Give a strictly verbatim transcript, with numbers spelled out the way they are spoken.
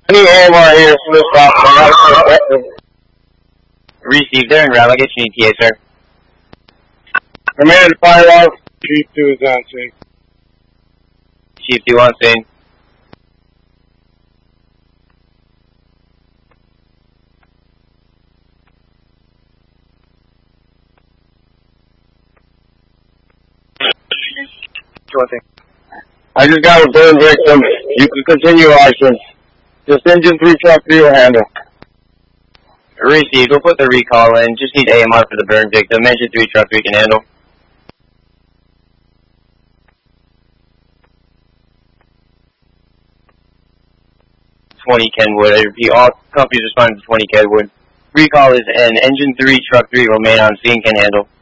Any A M R here, Smith Rock. Received there in route. I'll get you an E T A, sir. Command fire off. Chief two is on scene. Chief two on scene. I just got a burn victim. You can continue action. Just engine three truck three will handle. Received. We'll put the recall in. Just need A M R for the burn victim. Engine three truck three can handle. twenty Kenwood. I repeat, all companies responding to twenty Kenwood. Recall is in. Engine three truck three remain on scene, can handle.